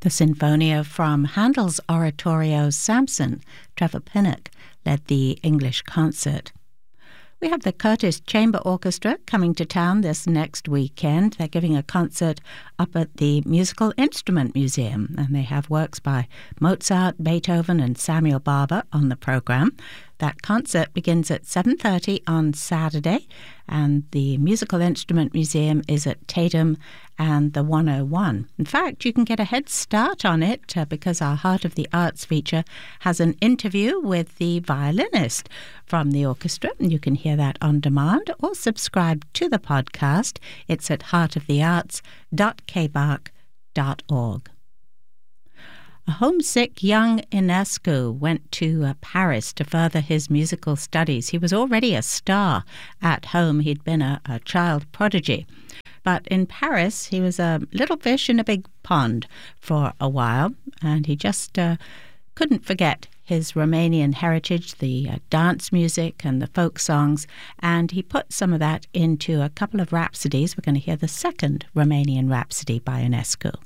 The Sinfonia from Handel's oratorio Samson. Trevor Pinnock led the English concert. We have the Curtis Chamber Orchestra coming to town this next weekend. They're giving a concert up at the Musical Instrument Museum, and they have works by Mozart, Beethoven, and Samuel Barber on the program. That concert begins at 7:30 on Saturday, and the Musical Instrument Museum is at Tatum and the 101. In fact, you can get a head start on it because our Heart of the Arts feature has an interview with the violinist from the orchestra, and you can hear that on demand or subscribe to the podcast. It's at heartofthearts.kbark.org. A homesick young Ionescu went to Paris to further his musical studies. He was already a star at home. He'd been a child prodigy. But in Paris, he was a little fish in a big pond for a while, and he just couldn't forget his Romanian heritage, the dance music and the folk songs, and he put some of that into a couple of rhapsodies. We're going to hear the second Romanian Rhapsody by Ionescu.